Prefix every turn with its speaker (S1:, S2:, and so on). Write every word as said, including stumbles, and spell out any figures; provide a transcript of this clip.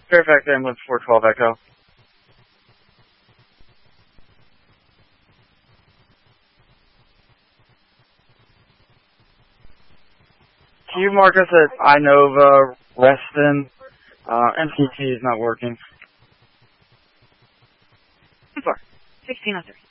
S1: Fairfax Ambulance four twelve Echo. Can you mark us at Inova, Reston? Uh, M C T is not working.
S2: four, sixteen oh three.